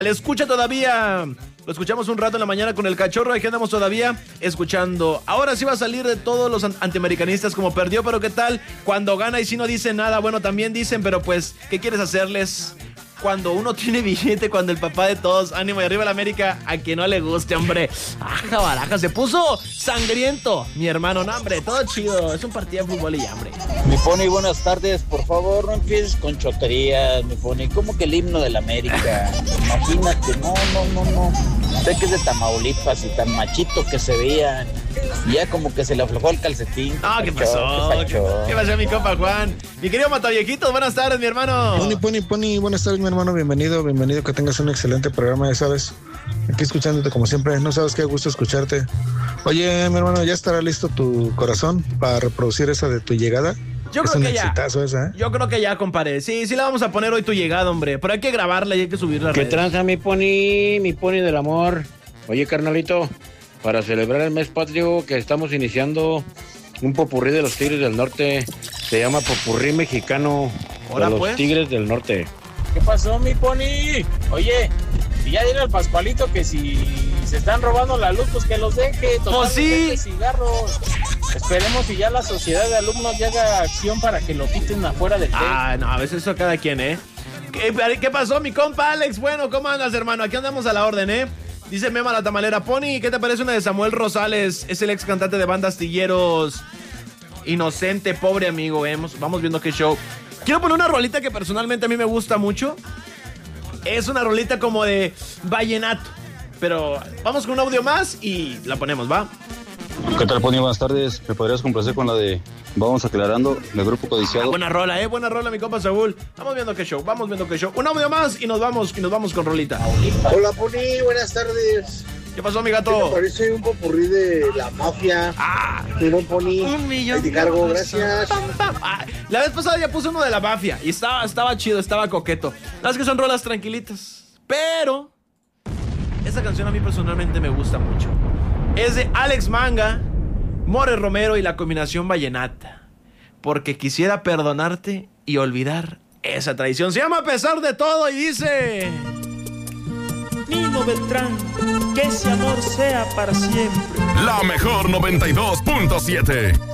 Le escucha todavía. Lo escuchamos un rato en la mañana con el cachorro. Aquí andamos todavía escuchando. Ahora sí va a salir de todos los antiamericanistas como perdió, pero ¿qué tal cuando gana y si no dice nada? Bueno, también dicen, pero pues, ¿qué quieres hacerles? Cuando uno tiene billete, cuando el papá de todos, ánimo y arriba la América, a quien no le guste, hombre. Aja, baraja, se puso sangriento, mi hermano. No, hombre, todo chido. Es un partido de fútbol y ya, hombre. Mi Pony, buenas tardes. Por favor, no empieces con choterías, mi Pony. ¿Cómo que el himno de la América? Imagínate, no. Sé que es de Tamaulipas y tan machito que se veía. Ya como que se le aflojó el calcetín. Ah, ¿qué pasó? ¿Qué pasó, mi compa Juan? Mi querido Mataviejitos, buenas tardes, mi hermano. Pony, buenas tardes, mi hermano. Bienvenido, que tengas un excelente programa, ya sabes. Aquí escuchándote como siempre. No sabes qué gusto escucharte. Oye, mi hermano, ¿ya estará listo tu corazón para reproducir esa de tu llegada? Yo creo que ya. Esa, ¿eh? Yo creo que ya, compadre. Sí, la vamos a poner hoy tu llegada, hombre. Pero hay que grabarla y hay que subirla a redes. ¿Qué tranza, mi Pony del amor? Oye, carnalito, para celebrar el mes patrio que estamos iniciando, un popurrí de los Tigres del Norte. Se llama popurrí mexicano de los Tigres del Norte. ¿Qué pasó, mi Pony? Oye, y ya dile al Pascualito que si se están robando la luz, pues que los deje. Pues sí. Cigarros. Esperemos y ya la sociedad de alumnos ya haga acción para que lo quiten afuera del TEC. Ah, no, a veces eso cada quien, ¿eh? ¿Qué pasó, mi compa Alex? Bueno, ¿cómo andas, hermano? Aquí andamos a la orden, ¿eh? Dice Mema la Tamalera. Pony, ¿qué te parece una de Samuel Rosales? Es el ex cantante de Banda Astilleros. Inocente, pobre amigo, ¿eh? Vamos viendo qué show. Quiero poner una rolita que personalmente a mí me gusta mucho. Es una rolita como de vallenato. Pero vamos con un audio más y la ponemos, ¿va? ¿Qué tal, Pony? Buenas tardes. ¿Me podrías complacer con la de Vamos Aclarando, del Grupo Codiciado? Buena rola, mi compa Saúl. Vamos viendo qué show. Un audio más y nos vamos con rolita. Hola, Pony, buenas tardes. ¿Qué pasó, mi gato? ¿Qué te parece un popurrí de La Mafia? Mi buen Pony. 1 millón. Ahí te cargo, gracias. La vez pasada ya puse uno de La Mafia y estaba chido, estaba coqueto. Las que son rolas tranquilitas. Pero esa canción a mí personalmente me gusta mucho. Es de Alex Manga, More Romero y la combinación vallenata. Porque quisiera perdonarte y olvidar esa traición. Se llama A Pesar de Todo y dice... Nino Beltrán, que ese amor sea para siempre. La mejor 92.7.